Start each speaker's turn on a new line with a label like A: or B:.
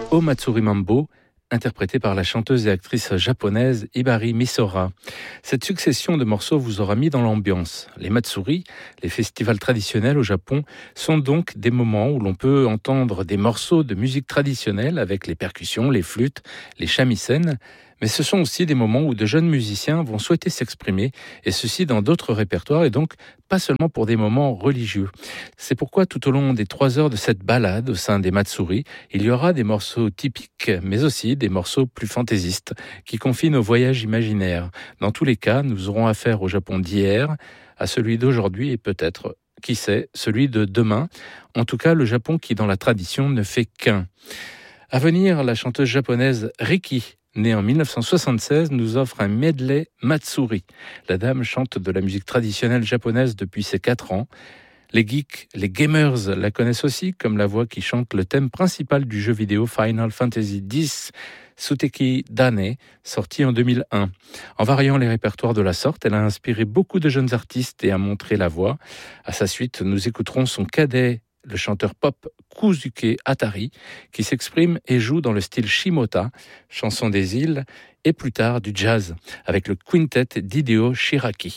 A: O Matsuri Mambo, interprété par la chanteuse et actrice japonaise Hibari Misora. Cette succession de morceaux vous aura mis dans l'ambiance. Les Matsuri, les festivals traditionnels au Japon, sont donc des moments où l'on peut entendre des morceaux de musique traditionnelle avec les percussions, les flûtes, les shamisen, mais ce sont aussi des moments où de jeunes musiciens vont souhaiter s'exprimer, et ceci dans d'autres répertoires, et donc pas seulement pour des moments religieux. C'est pourquoi tout au long des 3 heures de cette balade au sein des Matsuri, il y aura des morceaux typiques, mais aussi des morceaux plus fantaisistes, qui confient nos voyages imaginaires. Dans tous les cas, nous aurons affaire au Japon d'hier, à celui d'aujourd'hui et peut-être, qui sait, celui de demain. En tout cas, le Japon qui, dans la tradition, ne fait qu'un. À venir, la chanteuse japonaise Riki, née en 1976, nous offre un medley Matsuri. La dame chante de la musique traditionnelle japonaise depuis ses 4 ans. Les geeks, les gamers la connaissent aussi comme la voix qui chante le thème principal du jeu vidéo Final Fantasy X, Suteki Dane, sorti en 2001. En variant les répertoires de la sorte, elle a inspiré beaucoup de jeunes artistes et a montré la voix. À sa suite, nous écouterons son cadet, le chanteur pop Kuzuke Atari, qui s'exprime et joue dans le style Shimota, chanson des îles, et plus tard du jazz, avec le quintet d'Hideo Shiraki.